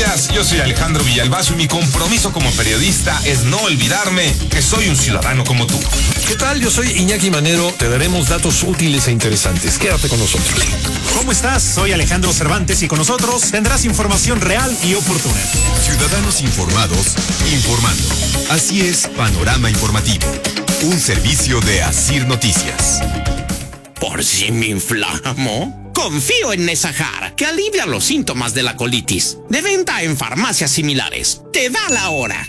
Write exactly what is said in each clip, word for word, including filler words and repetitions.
días, yo soy Alejandro Villalbazo y mi compromiso como periodista es no olvidarme que soy un ciudadano como tú. ¿Qué tal? Yo soy Iñaki Manero, te daremos datos útiles e interesantes. Quédate con nosotros. ¿Cómo estás? Soy Alejandro Cervantes y con nosotros tendrás información real y oportuna. Ciudadanos informados, informando. Así es, Panorama Informativo. Un servicio de Asir Noticias. ¿Por si me inflamo? Confío en Nesajar, que alivia los síntomas de la colitis. De venta en farmacias similares. Te da la hora.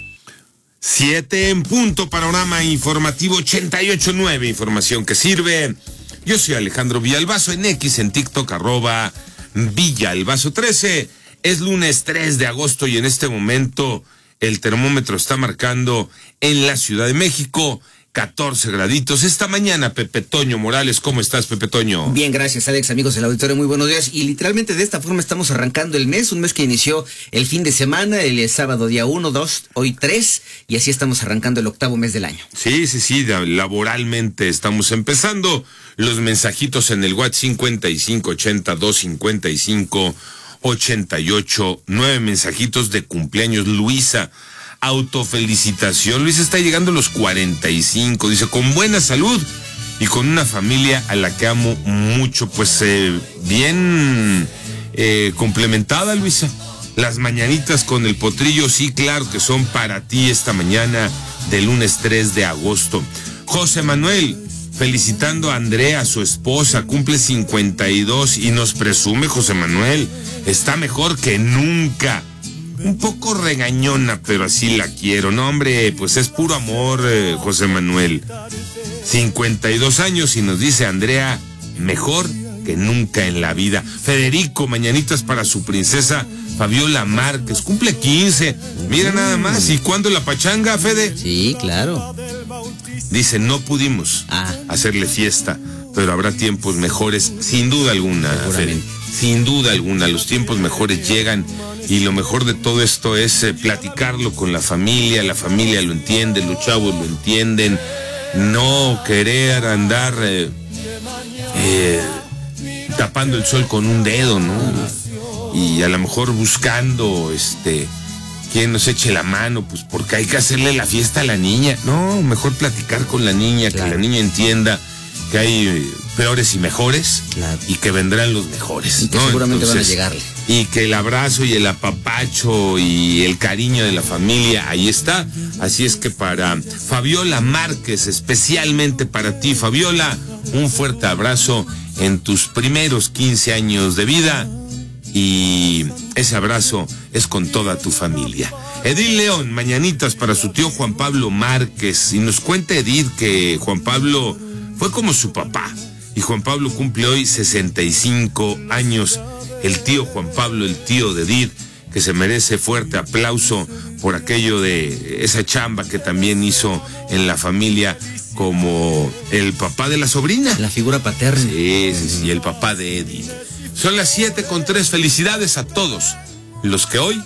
Siete en punto, Panorama Informativo ochenta y ocho punto nueve, información que sirve. Yo soy Alejandro Villalbazo, en X, en TikTok, arroba Villalbazo trece. Es lunes tres de agosto y en este momento el termómetro está marcando en la Ciudad de México catorce graditos. Esta mañana, Pepe Toño Morales, ¿cómo estás, Pepe Toño? Bien, gracias, Alex, amigos del auditorio, muy buenos días. Y literalmente de esta forma estamos arrancando el mes, un mes que inició el fin de semana, el sábado día uno, dos, hoy tres, y así estamos arrancando el octavo mes del año. Sí, sí, sí, laboralmente estamos empezando. Los mensajitos en el WhatsApp cincuenta y cinco ochenta, doscientos cincuenta y cinco ochenta y ocho, nueve mensajitos de cumpleaños. Luisa, autofelicitación. Luisa está llegando a los cuarenta y cinco, dice, con buena salud y con una familia a la que amo mucho. Pues eh, bien eh, complementada, Luisa. Las mañanitas con el potrillo, sí, claro que son para ti esta mañana del lunes tres de agosto. José Manuel, felicitando a Andrea, su esposa, cumple cincuenta y dos y nos presume, José Manuel, está mejor que nunca. Un poco regañona, pero así la quiero. No, hombre, pues es puro amor, eh, José Manuel. cincuenta y dos años y nos dice Andrea, mejor que nunca en la vida. Federico, mañanitas para su princesa Fabiola Márquez, cumple quince. Mira nada más. ¿Y cuándo la pachanga, Fede? Sí, claro. Dice, no pudimos ah. hacerle fiesta, pero habrá tiempos mejores, sin duda alguna, Fede. Sin duda alguna, los tiempos mejores llegan y lo mejor de todo esto es eh, platicarlo con la familia, la familia lo entiende, los chavos lo entienden, no querer andar eh, eh, tapando el sol con un dedo, ¿no? Y a lo mejor buscando, este, quien nos eche la mano, pues porque hay que hacerle la fiesta a la niña. No, mejor platicar con la niña, claro, que la niña entienda que hay eh, peores y mejores, claro, y que vendrán los mejores, y que ¿no? seguramente Entonces, van a llegarle. Y que el abrazo y el apapacho y el cariño de la familia, ahí está. Así es que para Fabiola Márquez, especialmente para ti, Fabiola, un fuerte abrazo en tus primeros quince años de vida. Y ese abrazo es con toda tu familia. Edith León, mañanitas para su tío Juan Pablo Márquez. Y nos cuenta Edith que Juan Pablo fue como su papá. Y Juan Pablo cumple hoy sesenta y cinco años. El tío Juan Pablo, el tío de Edith, que se merece fuerte aplauso por aquello de esa chamba que también hizo en la familia como el papá de la sobrina. La figura paterna. Sí, sí, sí, el papá de Edith. Son las siete con tres. Felicidades a todos los que hoy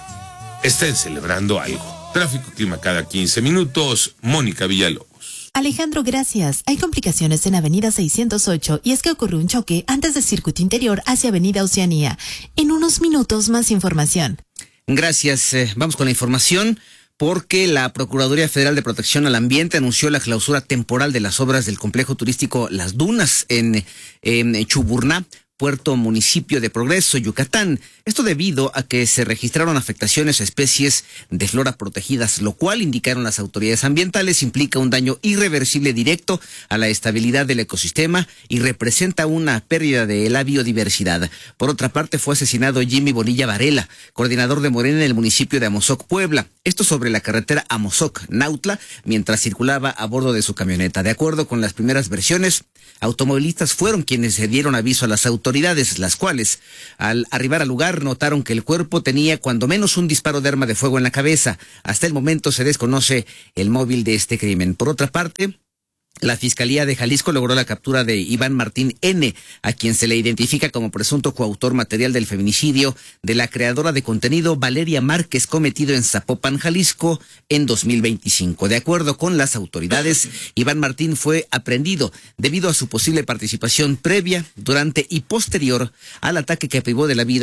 estén celebrando algo. Tráfico y clima cada quince minutos. Mónica Villalobos. Alejandro, gracias. Hay complicaciones en Avenida seiscientos ocho y es que ocurrió un choque antes del circuito interior hacia Avenida Oceanía. En unos minutos más información. Gracias. Eh, vamos con la información. Porque la Procuraduría Federal de Protección al Ambiente anunció la clausura temporal de las obras del complejo turístico Las Dunas en, en Chuburná, Puerto Municipio de Progreso, Yucatán. Esto debido a que se registraron afectaciones a especies de flora protegidas, lo cual, indicaron las autoridades ambientales, implica un daño irreversible directo a la estabilidad del ecosistema y representa una pérdida de la biodiversidad. Por otra parte, fue asesinado Jimmy Bonilla Varela, coordinador de Morena en el municipio de Amozoc, Puebla. Esto sobre la carretera Amozoc-Nautla, mientras circulaba a bordo de su camioneta. De acuerdo con las primeras versiones, automovilistas fueron quienes se dieron aviso a las autoridades, las cuales, al arribar al lugar, notaron que el cuerpo tenía cuando menos un disparo de arma de fuego en la cabeza. Hasta el momento se desconoce el móvil de este crimen. Por otra parte, la Fiscalía de Jalisco logró la captura de Iván Martín N., a quien se le identifica como presunto coautor material del feminicidio de la creadora de contenido Valeria Márquez, cometido en Zapopan, Jalisco, en dos mil veinticinco. De acuerdo con las autoridades, Iván Martín fue aprehendido debido a su posible participación previa, durante y posterior al ataque que privó de la vida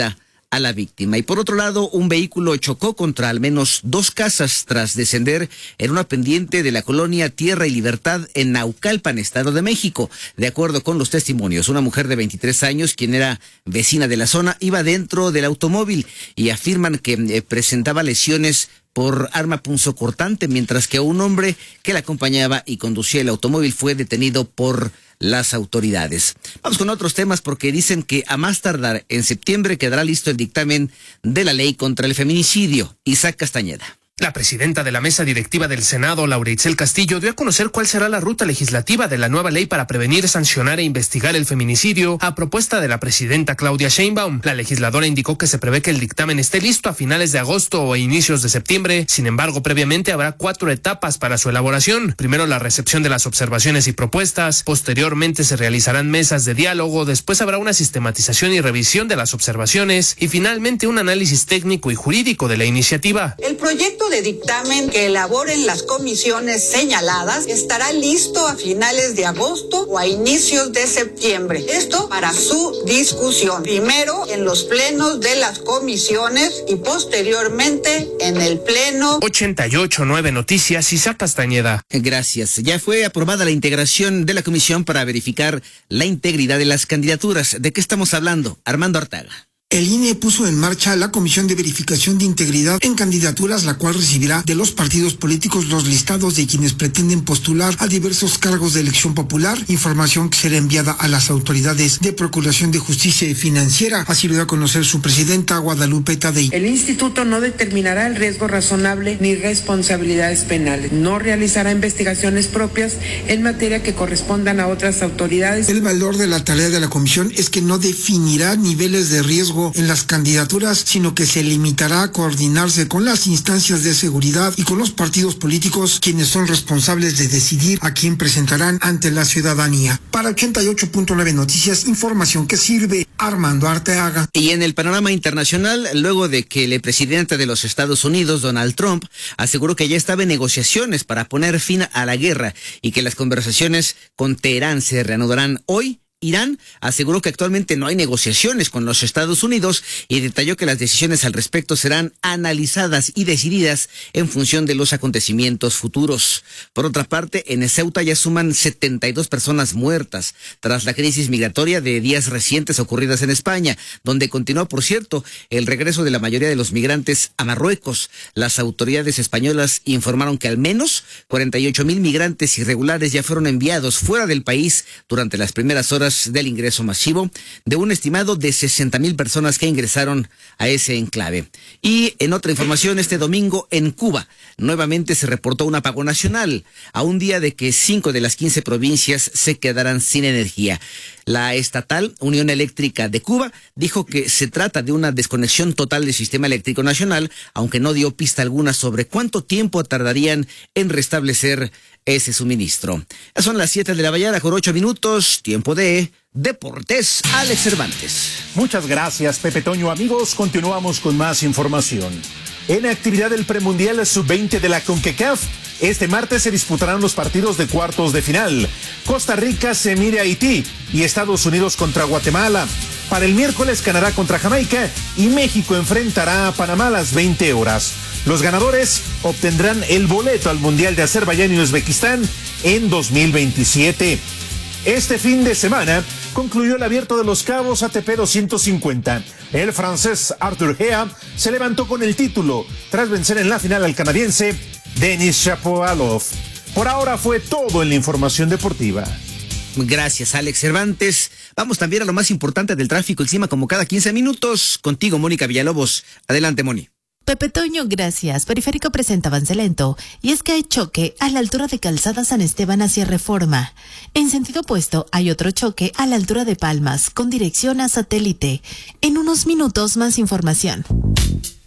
a la víctima. Y por otro lado, un vehículo chocó contra al menos dos casas tras descender en una pendiente de la colonia Tierra y Libertad en Naucalpan, Estado de México. De acuerdo con los testimonios, una mujer de veintitrés años, quien era vecina de la zona, iba dentro del automóvil y afirman que eh, presentaba lesiones por arma punzocortante, mientras que un hombre que la acompañaba y conducía el automóvil fue detenido por las autoridades. Vamos con otros temas porque dicen que a más tardar en septiembre quedará listo el dictamen de la ley contra el feminicidio. Isaac Castañeda. La presidenta de la mesa directiva del Senado, Laura Itzel Castillo, dio a conocer cuál será la ruta legislativa de la nueva ley para prevenir, sancionar e investigar el feminicidio, a propuesta de la presidenta Claudia Sheinbaum. La legisladora indicó que se prevé que el dictamen esté listo a finales de agosto o a inicios de septiembre. Sin embargo, previamente habrá cuatro etapas para su elaboración. Primero, la recepción de las observaciones y propuestas. Posteriormente, se realizarán mesas de diálogo. Después habrá una sistematización y revisión de las observaciones. Y finalmente, un análisis técnico y jurídico de la iniciativa. El proyecto de dictamen que elaboren las comisiones señaladas estará listo a finales de agosto o a inicios de septiembre. Esto para su discusión. Primero en los plenos de las comisiones y posteriormente en el pleno. ochenta y ocho punto nueve Noticias, Isaac Castañeda. Gracias. Ya fue aprobada la integración de la comisión para verificar la integridad de las candidaturas. ¿De qué estamos hablando? Armando Artaga. El I N E puso en marcha la Comisión de Verificación de Integridad en Candidaturas, la cual recibirá de los partidos políticos los listados de quienes pretenden postular a diversos cargos de elección popular, información que será enviada a las autoridades de Procuración de Justicia y Financiera. Así lo dio a conocer su presidenta, Guadalupe Tadei. El instituto no determinará el riesgo razonable ni responsabilidades penales. No realizará investigaciones propias en materia que correspondan a otras autoridades. El valor de la tarea de la comisión es que no definirá niveles de riesgo en las candidaturas, sino que se limitará a coordinarse con las instancias de seguridad y con los partidos políticos, quienes son responsables de decidir a quién presentarán ante la ciudadanía. Para ochenta y ocho punto nueve Noticias, información que sirve. Armando Arteaga. Y en el panorama internacional, luego de que el presidente de los Estados Unidos, Donald Trump, aseguró que ya estaba en negociaciones para poner fin a la guerra y que las conversaciones con Teherán se reanudarán hoy, Irán aseguró que actualmente no hay negociaciones con los Estados Unidos y detalló que las decisiones al respecto serán analizadas y decididas en función de los acontecimientos futuros. Por otra parte, en Ceuta ya suman setenta y dos personas muertas tras la crisis migratoria de días recientes ocurridas en España, donde continuó, por cierto, el regreso de la mayoría de los migrantes a Marruecos. Las autoridades españolas informaron que al menos cuarenta y ocho mil migrantes irregulares ya fueron enviados fuera del país durante las primeras horas del ingreso masivo de un estimado de sesenta mil personas que ingresaron a ese enclave. Y en otra información, este domingo en Cuba nuevamente se reportó un apagón nacional, a un día de que cinco de las quince provincias se quedarán sin energía. La estatal Unión Eléctrica de Cuba dijo que se trata de una desconexión total del sistema eléctrico nacional, aunque no dio pista alguna sobre cuánto tiempo tardarían en restablecer ese suministro. Ya son las siete de la mañana con ocho minutos, tiempo de Deportes. Alex Cervantes. Muchas gracias, Pepe Toño. Amigos, continuamos con más información. En actividad del premundial sub veinte de la CONCACAF, este martes se disputarán los partidos de cuartos de final. Costa Rica se mide a Haití y Estados Unidos contra Guatemala. Para el miércoles, Canadá contra Jamaica y México enfrentará a Panamá a las veinte horas. Los ganadores obtendrán el boleto al Mundial de Azerbaiyán y Uzbekistán en dos mil veintisiete. Este fin de semana concluyó el Abierto de los Cabos A T P doscientos cincuenta. El francés Arthur Hea se levantó con el título tras vencer en la final al canadiense Denis Shapovalov. Por ahora fue todo en la información deportiva. Gracias, Alex Cervantes. Vamos también a lo más importante del tráfico y clima como cada quince minutos. Contigo, Mónica Villalobos. Adelante, Moni. Pepe Toño, gracias. Periférico presenta avance lento, y es que hay choque a la altura de Calzada San Esteban hacia Reforma. En sentido opuesto, hay otro choque a la altura de Palmas, con dirección a Satélite. En unos minutos, más información.